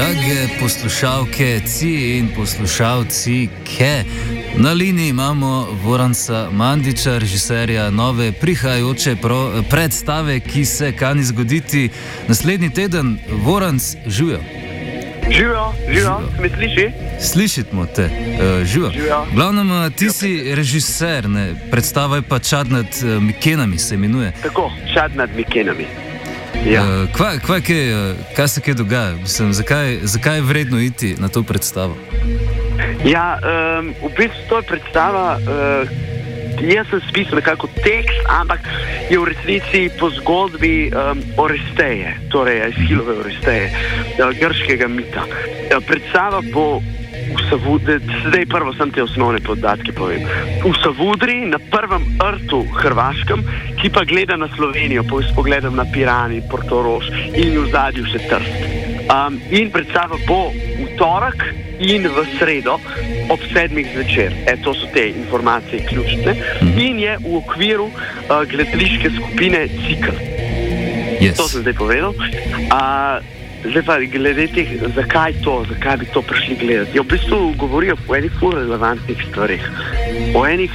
Drage poslušalke, in poslušalci, na liniji imamo Voranca Mandića, režiserja nove prihajajoče predstave, ki se kani zgoditi naslednji teden. Voranc, živijo. Živijo, me sliši? Slišimo te, živijo. Glavnem, ti si režiser, ne? Predstava je pa Čad nad Mikenami se imenuje. Tako, Čad nad Mikenami. Ja. Kaj se kaj dogaja? Mislim, zakaj je vredno iti na to predstavo? Ja, v bistvu to je predstava, jaz sem spisal nekako tekst, ampak je v resnici po zgodbi Oresteje, torej Aeschilove Oresteje, grškega mita. Predstava bo zdaj prvo sem te osnovne podatke povem. V Savudri, na prvem rtu hrvaškem, ki pa gleda na Slovenijo, s pogledom na Pirani, Portorož in v zadju še Trst. In predstava bo v torek in v sredo ob 7 zvečer. To so te informacije ključne. In je v okviru gledališke skupine Cikl. Yes. To sem zdaj povedal. Zdaj pa glede teh, zakaj bi to prišli gledati. Ja, v bistvu govorijo o enih relevantnih stvarih. O enih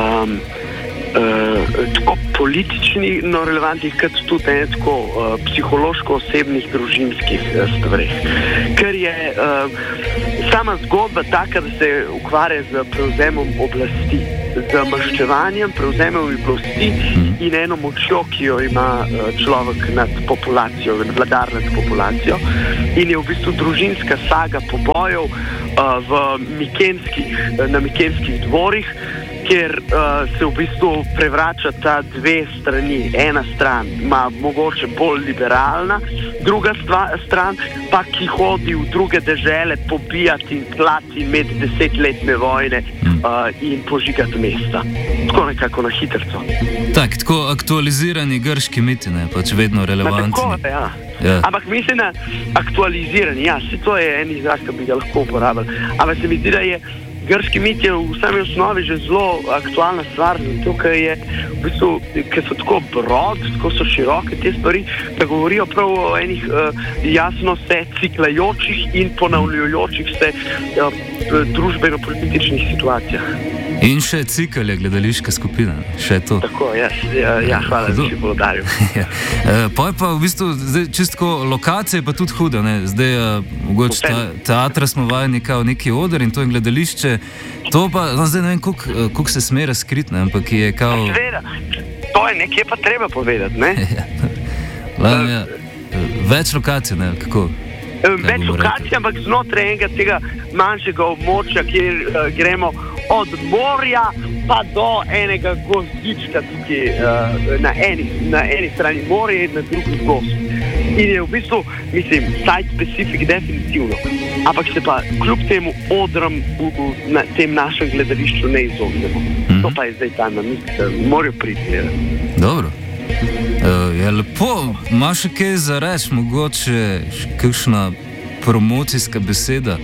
tako politično relevantnih, kot tudi tako psihološko-osebnih, družinskih stvarih. Ker je sama zgodba taka, da se ukvarja z prevzemom oblasti, z maščevanjem, prevzemom oblasti in eno močjo, ki jo ima človek nad populacijo, vladar nad populacijo. In je v bistvu družinska saga pobojev na mikenskih dvorih, kjer se v bistvu prevračata dve strani. Ena stran ima mogoče bolj liberalna, druga stran pa ki hodi v druge dežele pobijati in klati med 10-letne vojne in požigati mesta. Tako nekako na hitrco. Tako aktualizirani grški miti, ne, pač vedno relevantni. Tako, ja. Ja. Ampak mislim na aktualizirani, se to je en izraz, ki bi ga lahko uporabljali. Ampak se mi zdi, da je grški mit je v sami osnovi že zelo aktualna stvar, zato ker so tako brod, tako so široke te stvari, da govorijo prav o enih jasno se ciklajočih in ponavljajočih se družbeno-političnih situacijah. In še Cikl je gledališka skupina, še to. Tako, hvala, da si podaril. Pa je pa v bistvu, zdaj čistko lokacija je pa tudi huda, ne? Zdaj mogoče teatra smo vajeni kao neki oder in to je gledališče. To pa, zdaj ne vem, koliko se sme razkriti, ne? Ampak je kao... Seveda, to je nekje pa treba povedati, ne? Več lokacij, ne? Kako? Več lokacij, ampak znotraj enega tega manjšega območja, kjer gremo od morja pa do enega gozdička tukaj na eni strani morja in na drugi gozd. In je v bistvu, mislim, site specific definitivno, ampak se pa kljub temu odrom na tem našem gledališču ne izognemo. To pa je zdaj ta namik, morajo priti. Dobro. Je lepo, imaš še kaj za reči, mogoče kakšna promocijska beseda?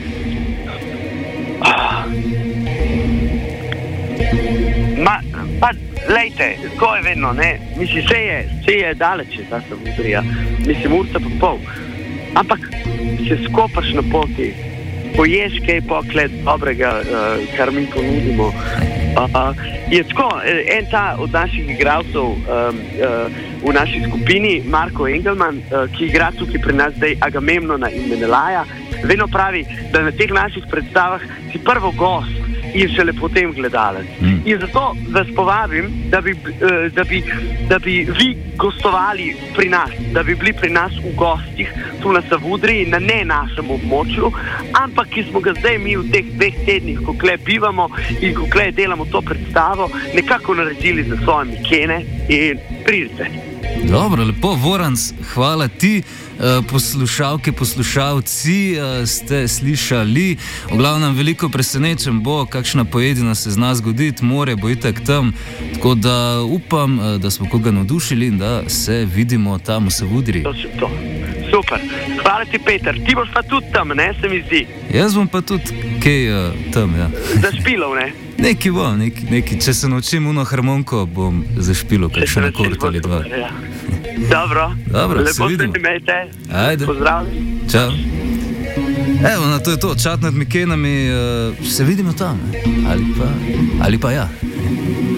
Lejte, tako je vedno, ne? Mislim, vse je daleč, ta Savudrija. Mislim, urca pa pol. Ampak se skopaš na poti, poješ kaj poklet dobrega, kar mi ponudimo. Je tako, en ta od naših igralcev v naši skupini, Marko Engelman, ki igra tukaj pri nas zdaj Agamemnona in Menelaja, vedno pravi, da na teh naših predstavah si prvo gost in šele potem gledalec. In zato vas povabim, da bi vi gostovali pri nas, da bi bili pri nas v gostih tu na Savudri, na ne našem območju, ampak ki smo ga zdaj mi v teh 2 tednih, ko kle bivamo in ko kle delamo to predstavo, nekako naredili za svoje Mikene in pridite. Dobro, lepo, Voranc, hvala ti. Poslušalke, poslušalci ste slišali. V glavnem veliko presenečen bo, kakšna pojedina se zna zgoditi, more bo itak tam. Tako da upam, da smo koga navdušili in da se vidimo tam v Savudri. To. Super. Hvala ti, Peter. Ti boš pa tudi tam, ne, se mi zdi. Jaz bom pa tudi kaj tam, ja. Zašpilov, ne? Neki bo, neki. Če se naučim uno harmoniko, bom zašpilov, kakšen akord ali dva. Dobro, se lepo vidimo. se imejte. Ajde. Pozdravljeni. Čau. Evo, na to je to, Čat nad Mikenami, se vidimo tam, ali pa ja.